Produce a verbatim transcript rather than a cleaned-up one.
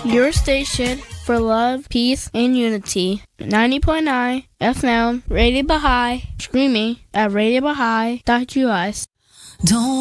Your station for love, peace, and unity. ninety point nine F M, Radio Baha'i, streaming at radio baha'i dot u s. Don't